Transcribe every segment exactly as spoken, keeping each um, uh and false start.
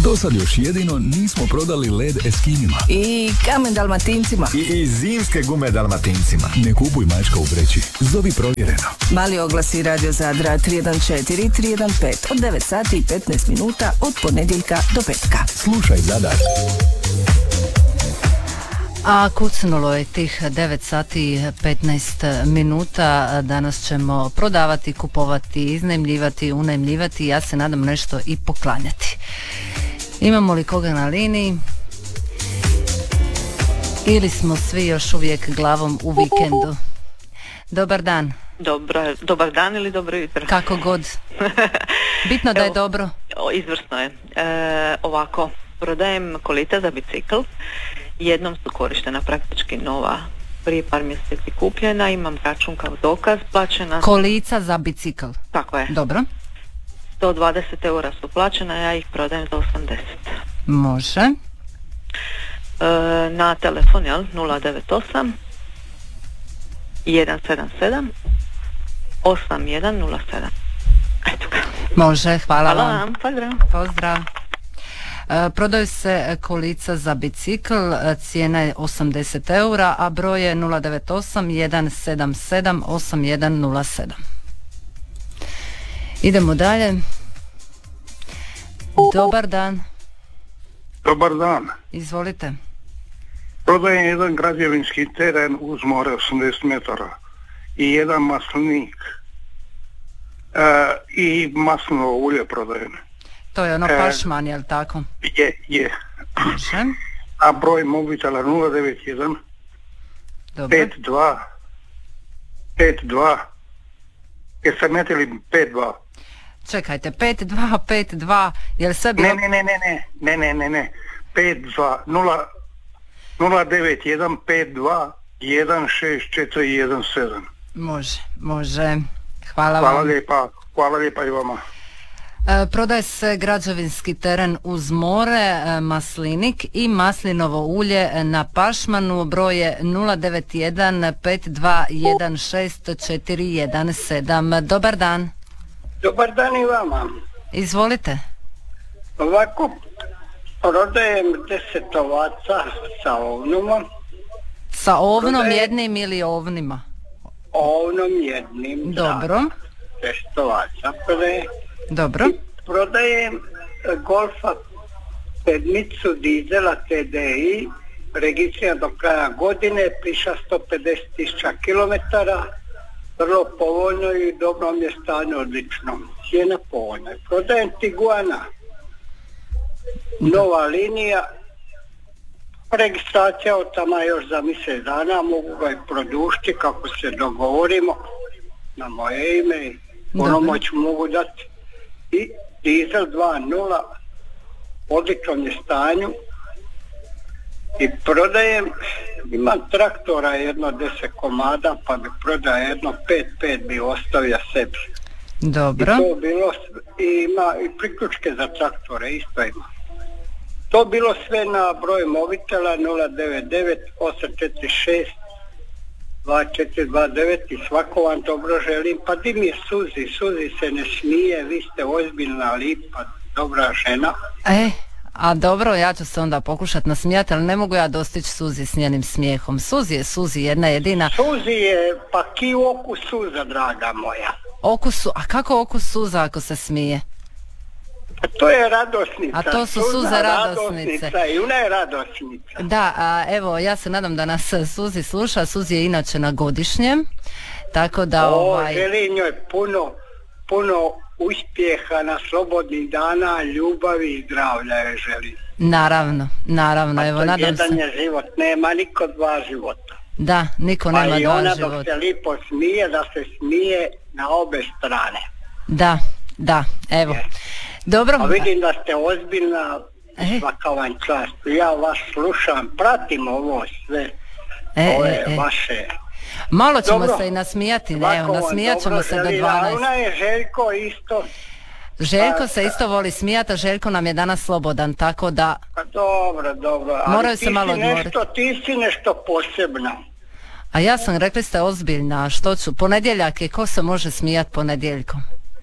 Do sad još jedino nismo prodali led Eskinima. I kamen Dalmatincima. I, i zimske gume Dalmatincima. Ne kupuj mačka u vreći. Zovi provjereno. Mali oglasi Radio Zadra tri jedan četiri tri jedan pet od devet sati i petnaest minuta od ponedjeljka do petka. Slušaj Zadar. A kucnulo je tih devet sati i petnaest minuta. Danas ćemo prodavati, kupovati, iznajmljivati, unajmljivati, ja se nadam nešto i poklanjati. Imamo li koga na liniji? Ili smo svi još uvijek glavom u vikendu? Dobar dan. Dobro, dobar dan ili dobro jutro? Kako god. Bitno da je Evo, dobro. o, izvrsno je. E, ovako, prodajem kolica za bicikl. Jednom su korištena, praktički nova, prije par mjeseci kupljena, imam račun kao dokaz, plaćena. Kolica za bicikl. Tako je. Dobro. sto dvadeset eura su plaćena, ja ih prodajem za osamdeset. Može. E, na telefon, jel? nula devet osam jedan sedam sedam osam jedan nula sedam. Eto ga. Može, hvala, Hvala vam. vam, pozdrav. Pozdrav. E, prodaju se kolica za bicikl, e, cijena je osamdeset eura, a broj je nula devet osam jedan sedam sedam osam jedan nula sedam. Idemo dalje. Dobar dan. Dobar dan. Izvolite. Prodajem jedan građevinski teren uz more osamdeset metara i jedan maslinik e, i maslinovo ulje prodajem. To je ono E, pašman, jel tako? Je, je. Može. A broj mobitela nula devet jedan Dobro. pet dva pet dva. Jeste metili pet dva? Čekajte, pet dva pet dva, jel sve bilo... Ne, ne, ne, ne, ne, ne, ne, ne, ne, pet dva nula devet jedan pet dva jedan šest četiri jedan sedam. Može, može. Hvala, Hvala vam. lijepa, hvala lijepa i vama. E, prodaje se građevinski teren uz more, e, maslinik i maslinovo ulje na pašmanu. Broj je nula devet jedan pet dva jedan šest četiri jedan sedam. Dobar dan. Dobar dan i vama. Izvolite. Ovako, prodajem deset ovaca sa ovnom. Sa ovnom Prodajem- jednim ili ovnima? Ovnom jednim. Dobro, deset ovaca prodajem. dobro. Prodajem e, Golfa sedmicu dizela T D I, registriran do kraja godine, piša sto pedeset tisuća kilometara, vrlo povoljno i dobrom je stanju, odlično. Cijena povoljna. Prodajem Tiguana, nova linija, registracija od tamo još za mjesec dana, mogu ga i produžiti kako se dogovorimo na moje ime i Dobro. punomoć mogu dati. I dizel dva nula, odličnom je stanju. I prodajem, imam traktora jedno deset komada, pa bi prodao jedno pet pet bi ostavio sebi. Dobro. I to bilo, i ima i priključke za traktore, isto ima. To bilo sve na broj mobitela nula devet devet osam četiri šest dva četiri dva devet i svako vam dobro želim. Pa di mi je suzi, suzi se ne smije, vi ste ozbiljna, lipa, dobra žena. E, a dobro, ja ću se onda pokušati nasmijati, ali ne mogu ja dostići Suzi s njenim smijehom. Suzi je Suzi, jedna jedina. Suzi je pa ki oku suza, draga moja. Okusu, a kako okus suza ako se smije? A to je radosnica. A to su Suza suze radosnice. I ona je radosnica. Da, a evo, ja se nadam da nas Suzi sluša. Suzi je inače na godišnjem, tako da O, ovaj... želim njoj puno, puno uspjeha na slobodnih dana, ljubavi i zdravlja joj želim. Naravno, naravno, Pa evo, to nadam jedan se. je život, nema niko dva života. Da, niko Pa nema i dva ona dok života. se lipo smije, da se smije na obe strane. Da, da, evo. Dobro. A vidim da ste ozbiljna, E. svaka vam čast. Ja vas slušam, pratim ovo sve, E, ove e, e. vaše... Malo ćemo Dobro. se i nasmijati, ne, Svako evo, vam nasmijat ćemo dobro se do želim, a dvanaest. ona je Željko isto. Željko Pa, se isto voli smijati, a Željko nam je danas slobodan, tako da... Pa dobro, dobro. Ali Moraju se ti malo si odmoriti. nešto, ti si nešto posebno. A ja sam, rekli ste, ozbiljna, a što ću? Ponedjeljak je, ko se može smijati ponedjeljkom?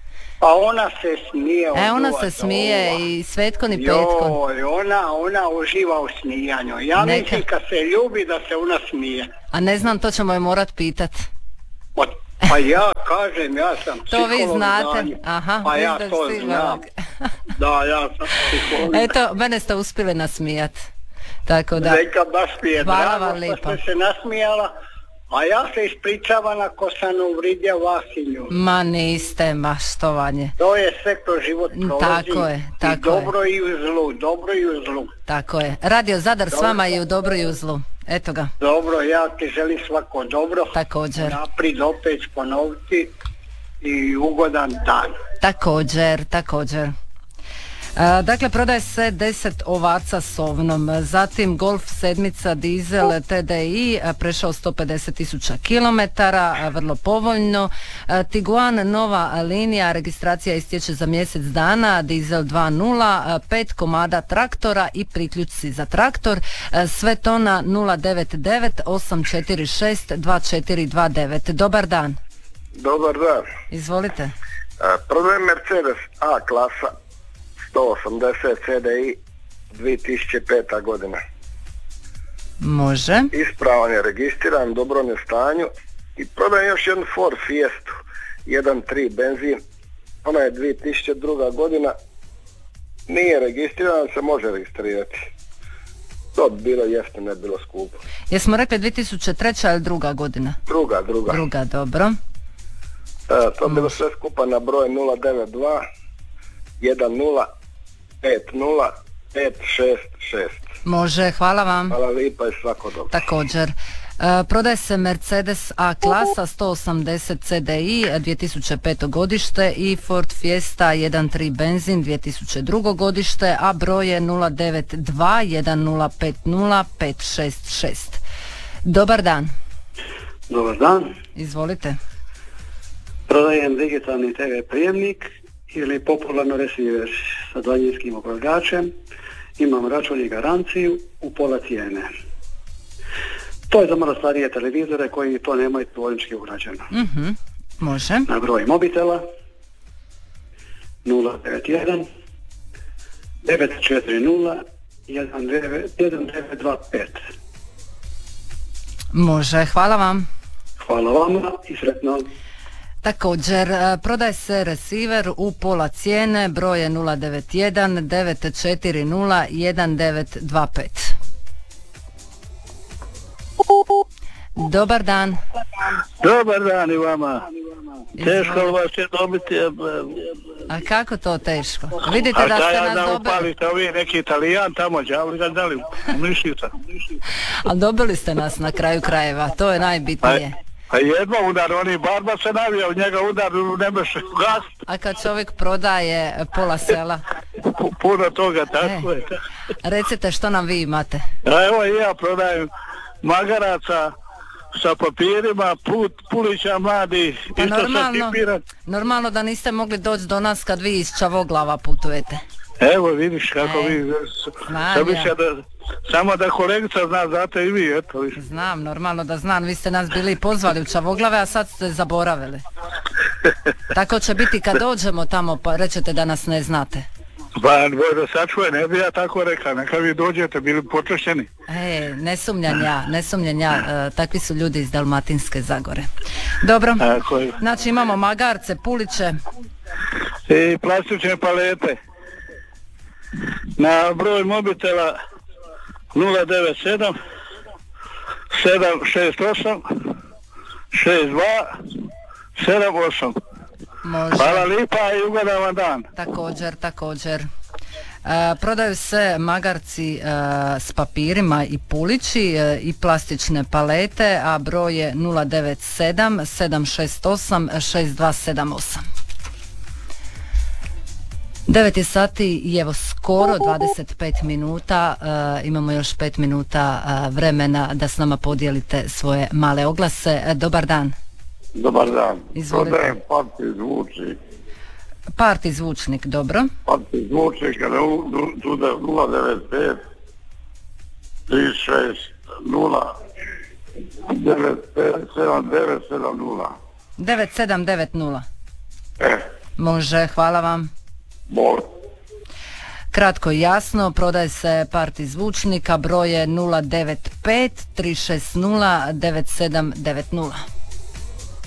Pa ona se smije. E, ona od se ova smije do ova. i Svetko ni Petko. Joj, ona, ona uživa u smijanju. Ja Neka. mislim kad se ljubi da se ona smije. A ne znam, to ćemo je morat pitat. Pa, pa ja kažem, ja sam To vi psiholog znate. danju. Aha, pa vi ja ste to psiholog. znam. Da, ja sam psiholog. Eto, mene ste uspjeli nasmijat. Tako da, Neka baš mi je hvala drago vam što lijepa. ste se nasmijala, a ja se ispričavam ako sam uvridio vas i nju. Ma niste, ma štovanje. To je sve kroz život prolazi. Tako je, tako I dobro i u zlu, dobro i u zlu. Tako je. Radio Zadar s vama i u dobru i u zlu. Eto ga, Dobro, ja ti želim svako dobro. također. Naprijed opet ponoviti i ugodan dan. Također, također. E, dakle, prodaje se deset ovaca s ovnom, zatim Golf sedmica dizel T D I e, prešao sto pedeset tisuća kilometara, e, vrlo povoljno. E, Tiguan nova linija, registracija istječe za mjesec dana, dizel dva nula, e, pet komada traktora i priključci za traktor, e, sve to na nula devet devet osam četiri šest dva četiri dva devet. Dobar dan, Dobar dan. izvolite. Prodajem Mercedes A klasa sto osamdeset C D I dvije tisuće peta godina. Može. Ispravan je, registriran, u dobrom je stanju i prodajem još jednu Ford Fiestu jedan tri benzin. Ona je dvije tisuće druga godina. Nije registrirana, se može registrirati. To bi bilo jeftino, ne bi bilo skupo. Jesmo rekli dvije tisuće treća ili druga godina? Druga, druga. Druga, dobro. E, to bi bilo sve skupa na broj nula devet dva jedan nula pet nula pet šest šest. Može, hvala vam. Hvala lipa i svako dobro. Također. E, prodaje se Mercedes A klasa sto osamdeset C D I dvije tisuće peto godište i Ford Fiesta jedan tri benzin dvije tisuće drugo godište, a broj je nula devet dva jedan nula pet nula pet šest šest. Dobar dan, Dobar dan. izvolite. Prodajem digitalni T V prijemnik ili popularno receiver sa daljinskim upravljačem. Imam račun i garanciju u pola cijene. To je za malo starije televizore koji to nemaju dvojnički ugrađeno. Mhm, može. Na broj mobitela nula devet jedan devet četiri nula jedan devet dva pet. Može, hvala vam. Hvala vama i sretno. Također, e, prodaje se receiver u pola cijene, broj je nula devet jedan devet četiri nula jedan devet dva pet. Dobar dan. Dobar dan i vama. Teško li vas je dobiti? A kako to teško? Vidite A da šta ste ja nas da dobili. upalite ovi neki Italijan tamo, đavli ga dali u mišica. Ali dobili ste nas na kraju krajeva, to je najbitnije. A jedno udar, oni barba se navija, u njega udar ne može ugasiti. A kad čovjek prodaje pola sela, Puno toga, tako E. je. recite što nam vi imate. A evo i ja prodajem magaraca sa papirima, put, pulića mladi, Pa isto sa normalno, tipiran. normalno da niste mogli doći do nas kad vi iz Čavoglava putujete. Evo vidiš kako E, vi, znam sam ja. mislio da, samo da kolegica zna, znate i vi, eto vi. Znam, normalno da znam, vi ste nas bili pozvali u Čavoglave, a sad ste zaboravili. Tako će biti kad dođemo tamo, pa rećete da nas ne znate. Ba, Bojdo sačuje, ne bi ja tako rekla, neka vi dođete, bili počašćeni. E, ne sumnjam ja, ne sumnjam ja, e, takvi su ljudi iz Dalmatinske Zagore. Dobro, Tako je. znači imamo magarce, puliće, I plastične palete. Na broj mobitela nula devet sedam sedam šest osam šest dva sedam osam. može. Hvala lipa i ugodan vam dan. Također, također. E, prodaju se magarci e, s papirima i pulići e, i plastične palete, a broj je nula devet sedam sedam šest osam šest dva sedam osam. devet je sati i evo skoro dvadeset pet minuta, e, imamo još pet minuta e, vremena da s nama podijelite svoje male oglase. E, dobar dan. Dobar dan. Izvolite. Prodajem parti zvučnik. Parti zvučnik, dobro. Parti zvučnik je nula devet pet tri šest nula devet pet sedam devet sedam nula. devet sedam devet nula. E, Može, hvala vam. Bol. Kratko i jasno, prodaje se parti zvučnika, broj je nula devet pet tri šest nula devet sedam devet nula.